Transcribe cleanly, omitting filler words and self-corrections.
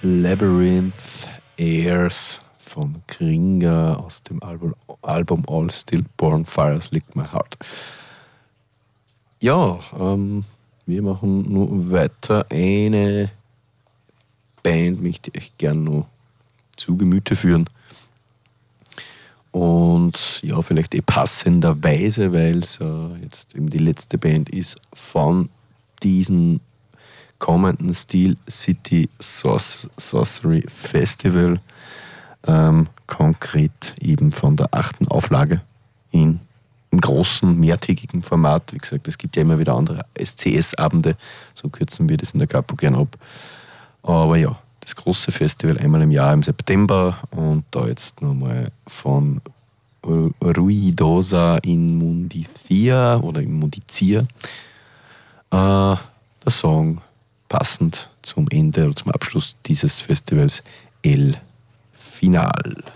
Labyrinth Airs von Kringa aus dem Album All Stillborn Fires Lick My Heart. Ja, wir machen nur weiter. Eine Band möchte ich gerne noch zu Gemüte führen. Und ja, vielleicht passenderweise, weil es jetzt eben die letzte Band ist von diesem kommenden Steel City Sorcery Festival, konkret eben von der 8. Auflage im großen, mehrtägigen Format. Wie gesagt, es gibt ja immer wieder andere SCS-Abende, so kürzen wir das in der Capo gern ab. Aber ja, das große Festival einmal im Jahr im September und da jetzt nochmal von Ruidosa in Mundizia oder in Mundizia der Song passend zum Ende oder zum Abschluss dieses Festivals El Final.